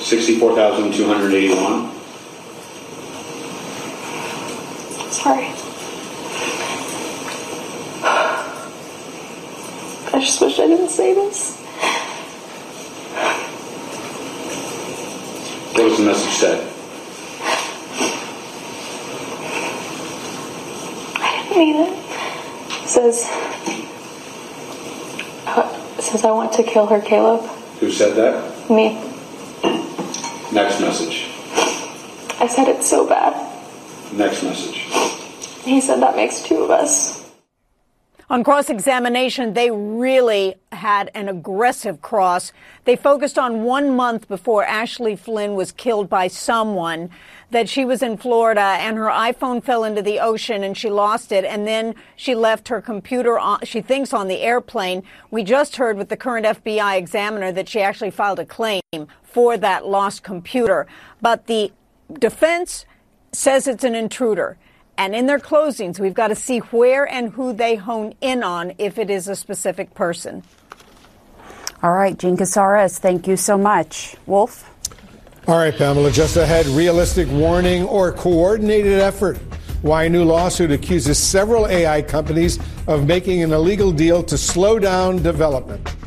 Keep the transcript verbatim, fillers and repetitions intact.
sixty-four thousand two hundred eighty-one. Sorry. I just wish I didn't say this. What was the message said? I didn't mean it. It says, uh, it says I want to kill her, Caleb. Who said that? Me. Next message. I said it so bad. Next message. He said that makes two of us. On cross-examination, they really had an aggressive cross. They focused on one month before Ashley Flynn was killed by someone, that she was in Florida and her iPhone fell into the ocean and she lost it. And then she left her computer, on, she thinks, on the airplane. We just heard with the current F B I examiner that she actually filed a claim for that lost computer. But the defense says it's an intruder. And in their closings, we've got to see where and who they hone in on if it is a specific person. All right, Jean Casares, thank you so much. Wolf? All right, Pamela, just ahead, realistic warning or coordinated effort. Why a new lawsuit accuses several A I companies of making an illegal deal to slow down development.